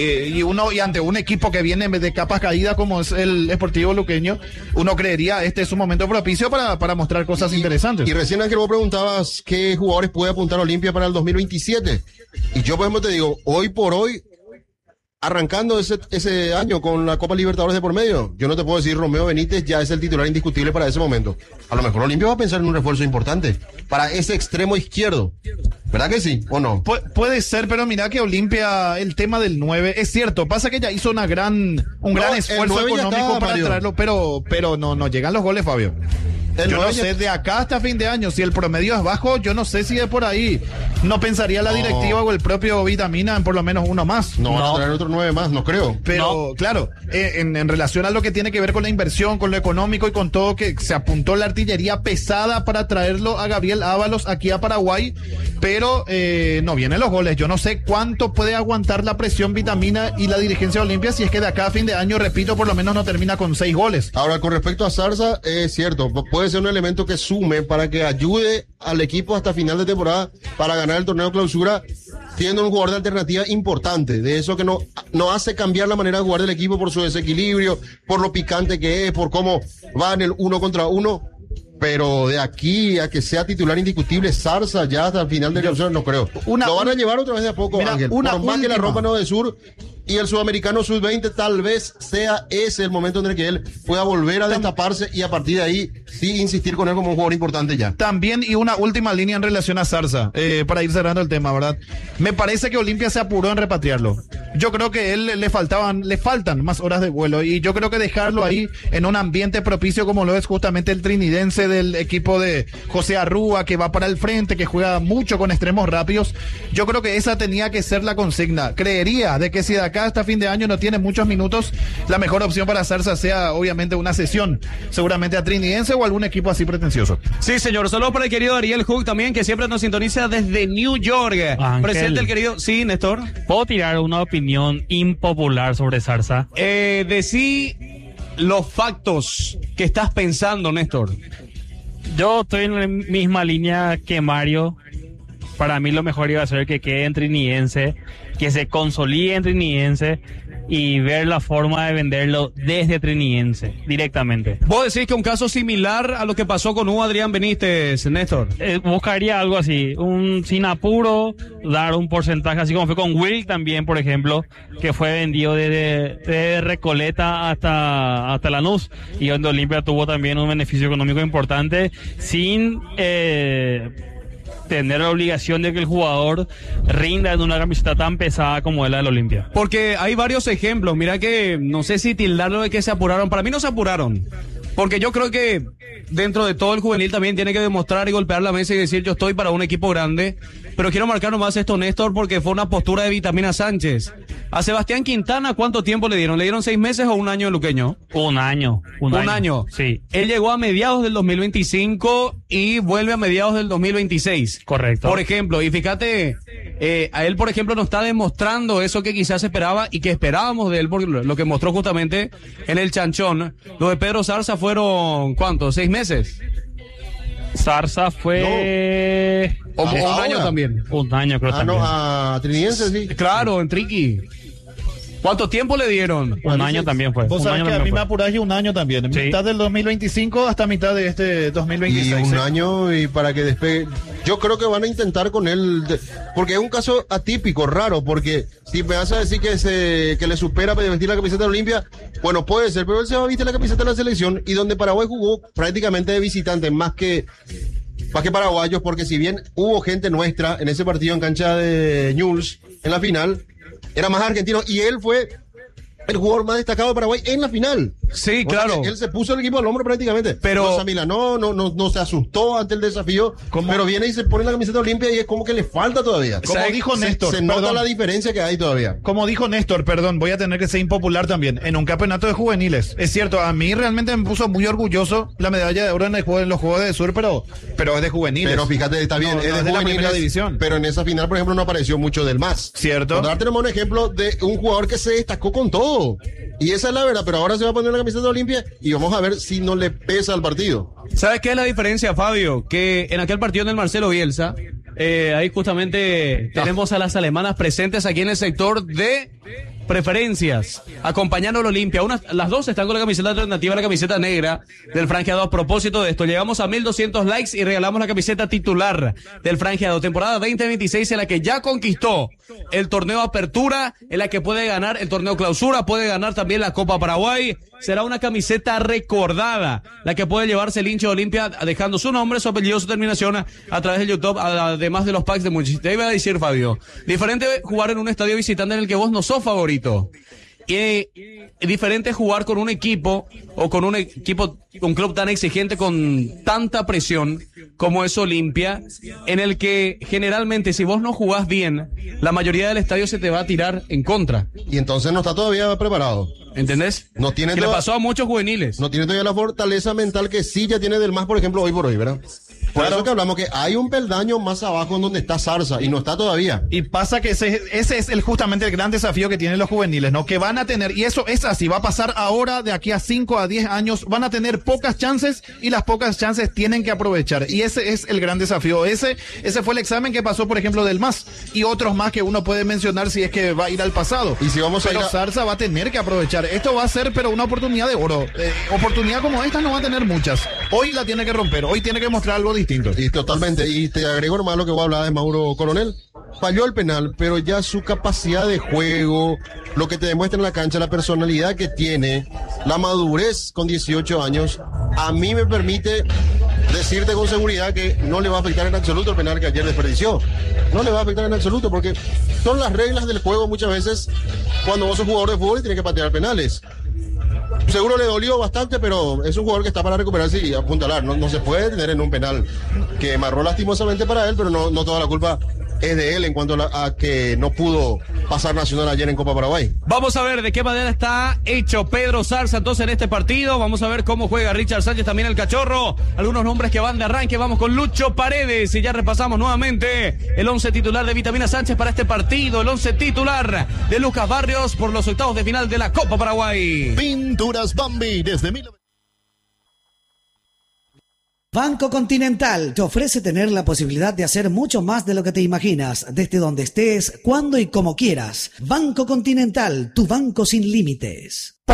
y ante un equipo que viene de capas caídas como es el Sportivo Luqueño, uno creería este es un momento propicio para mostrar cosas interesantes. Y recién, Ángel, vos preguntabas qué jugadores puede apuntar Olimpia para el 2027, y yo por ejemplo te digo, hoy por hoy, arrancando ese año con la Copa Libertadores de por medio, yo no te puedo decir Romeo Benítez ya es el titular indiscutible para ese momento. A lo mejor Olimpia va a pensar en un refuerzo importante para ese extremo izquierdo. ¿Verdad que sí o no? Puede ser, pero mira que Olimpia, el tema del 9, es cierto, pasa que ya hizo un gran esfuerzo económico para traerlo, pero no llegan los goles, Fabio. Yo no sé, de acá hasta fin de año, si el promedio es bajo, yo no sé si de por ahí no pensaría la directiva o el propio Vitamina en por lo menos uno más. No van a traer otro 9 más, no creo. Pero claro, en relación a lo que tiene que ver con la inversión, con lo económico y con todo, que se apuntó la artillería pesada para traerlo a Gabriel Ábalos aquí a Paraguay, pero no vienen los goles. Yo no sé cuánto puede aguantar la presión Vitamina y la dirigencia de Olimpia si es que de acá a fin de año, repito, por lo menos no termina con 6 goles. Ahora, con respecto a Zarza, es cierto, puede ser un elemento que sume para que ayude al equipo hasta final de temporada para ganar el torneo clausura, siendo un jugador de alternativa importante, de eso que no hace cambiar la manera de jugar del equipo por su desequilibrio, por lo picante que es, por cómo va en el 1 contra 1. Pero de aquí a que sea titular indiscutible Zarza ya hasta el final de la clausura, no creo. Lo van a llevar otra vez de a poco, Ángel. Por más que la rompa no de sur. y el Sudamericano Sub-20 tal vez sea ese el momento en el que él pueda volver a destaparse y a partir de ahí sí insistir con él como un jugador importante ya. También, y una última línea en relación a Zarza, para ir cerrando el tema, ¿verdad? Me parece que Olimpia se apuró en repatriarlo. Yo creo que él le faltan más horas de vuelo y yo creo que dejarlo ahí en un ambiente propicio como lo es justamente el trinidense del equipo de José Arrúa, que va para el frente, que juega mucho con extremos rápidos. Yo creo que esa tenía que ser la consigna. Creería de que si de acá hasta fin de año no tiene muchos minutos, la mejor opción para Zarza sea obviamente una sesión, seguramente a trinidense o algún equipo así pretencioso. Sí, señor. Saludos para el querido Ariel Hook también, que siempre nos sintoniza desde New York. Ángel. Presente el querido... Sí, Néstor. ¿Puedo tirar una opinión impopular sobre Zarza? Decí los factos que estás pensando, Néstor. Yo estoy en la misma línea que Mario. Para mí lo mejor iba a ser que quede en trinidense, que se consolide en trinidense y ver la forma de venderlo desde trinidense, directamente. ¿Vos decís que un caso similar a lo que pasó con Adrián Benítez, Néstor? Buscaría algo así, sin apuro, dar un porcentaje, así como fue con Will también, por ejemplo, que fue vendido desde Recoleta hasta Lanús, y donde Olimpia tuvo también un beneficio económico importante, sin tener la obligación de que el jugador rinda en una camiseta tan pesada como es la del Olimpia. Porque hay varios ejemplos. Mira que no sé si tildarlo de que se apuraron. Para mí no se apuraron. Porque yo creo que dentro de todo el juvenil también tiene que demostrar y golpear la mesa y decir yo estoy para un equipo grande. Pero quiero marcar nomás esto, Néstor, porque fue una postura de Vitamina Sánchez. A Sebastián Quintana, ¿cuánto tiempo le dieron? ¿Le dieron 6 meses o un año de luqueño? Un año. Un año. Sí. Él llegó a mediados del 2025 y vuelve a mediados del 2026. Correcto. Por ejemplo, y fíjate, a él, por ejemplo, nos está demostrando eso que quizás esperaba y que esperábamos de él, porque lo que mostró justamente en el Chanchón. Lo de Pedro Zarza fueron, ¿cuántos? 6 meses. Zarza fue... No. Un año también. Un año creo también. No, a Trinidense sí. Claro, en Triqui. ¿Cuánto tiempo le dieron? Un año también fue. Vos sabés que a mí me apuraje un año también. Sí. Mitad del 2025 hasta mitad de este 2026. Y un año y para que despegue. Yo creo que van a intentar con él, porque es un caso atípico, raro, porque si me vas a decir que le supera para vestir la camiseta de Olimpia, bueno, puede ser, pero él se va a vestir la camiseta de la selección y donde Paraguay jugó prácticamente de visitante, más que paraguayos, porque si bien hubo gente nuestra en ese partido en cancha de Newell's en la final, era más argentino y él fue el jugador más destacado de Paraguay en la final. Sí, claro. Él se puso el equipo al hombro prácticamente. Pero no se asustó ante el desafío, pero viene y se pone la camiseta Olimpia y es como que le falta todavía. Como dijo Néstor, se nota la diferencia que hay todavía. Como dijo Néstor, perdón, voy a tener que ser impopular también, en un campeonato de juveniles. Es cierto, a mí realmente me puso muy orgulloso la medalla de oro en los Juegos de Sur, pero es de juveniles. Pero fíjate, está bien, es de la primera división. Pero en esa final, por ejemplo, no apareció mucho del MAS. Cierto. Por dar tenemos un ejemplo de un jugador que se destacó con todo. Y esa es la verdad, pero ahora se va a poner la camiseta de Olimpia y vamos a ver si no le pesa al partido. ¿Sabes qué es la diferencia, Fabio? Que en aquel partido del Marcelo Bielsa, ahí justamente tenemos a las alemanas presentes aquí en el sector de preferencias, acompañando al Olimpia. Las dos están con la camiseta alternativa, la camiseta negra del franjeado. A propósito de esto, llegamos a 1200 likes y regalamos la camiseta titular del franjeado. Temporada 2026 en la que ya conquistó el torneo Apertura, en la que puede ganar el torneo Clausura, puede ganar también la Copa Paraguay. Será una camiseta recordada, la que puede llevarse el hincha de Olimpia, dejando su nombre, su apellido, su terminación a través de YouTube, además de los packs de muchos. Te iba a decir, Fabio, diferente jugar en un estadio visitante en el que vos no sos favorito. Y diferente jugar con un equipo o con un club tan exigente, con tanta presión como es Olimpia, en el que generalmente si vos no jugás bien, la mayoría del estadio se te va a tirar en contra. Y entonces no está todavía preparado. ¿Entendés? No tiene que le pasó a muchos juveniles. No tiene todavía la fortaleza mental que sí ya tiene del MAS, por ejemplo, hoy por hoy, ¿verdad? Por eso que hablamos que hay un peldaño más abajo en donde está Zarza y no está todavía. Y pasa que ese es justamente el gran desafío que tienen los juveniles, ¿no? Que van a tener, y eso es así, va a pasar ahora, de aquí a 5 a 10 años, van a tener pocas chances y las pocas chances tienen que aprovechar. Y ese es el gran desafío. Ese fue el examen que pasó, por ejemplo, del MAS y otros más que uno puede mencionar si es que va a ir al pasado. Y si vamos pero a ir Zarza va a tener que aprovechar. Esto va a ser, pero una oportunidad de oro. Oportunidad como esta no va a tener muchas. Hoy la tiene que romper, hoy tiene que mostrar algo distinto. Y totalmente. Y te agrego nomás lo que vos hablabas de Mauro Coronel. falló el penal, pero ya su capacidad de juego, lo que te demuestra en la cancha, la personalidad que tiene, la madurez con 18 años, a mí me permite decirte con seguridad que no le va a afectar en absoluto el penal que ayer desperdició. No le va a afectar en absoluto porque son las reglas del juego muchas veces cuando vos sos jugador de fútbol y tienes que patear penales. Seguro le dolió bastante, pero es un jugador que está para recuperarse y apuntalar. No se puede tener en un penal que marró lastimosamente para él, pero no toda la culpa es de él en cuanto a que no pudo pasar Nacional ayer en Copa Paraguay. Vamos a ver de qué manera está hecho Pedro Zarza entonces en este partido. Vamos a ver cómo juega Richard Sánchez, también el Cachorro. Algunos nombres que van de arranque. Vamos con Lucho Paredes y ya repasamos nuevamente el 11 titular de Vitamina Sánchez para este partido. El 11 titular de Lucas Barrios por los octavos de final de la Copa Paraguay. Pinturas Bambi desde 1900. Banco Continental te ofrece tener la posibilidad de hacer mucho más de lo que te imaginas, desde donde estés, cuando y como quieras. Banco Continental, tu banco sin límites.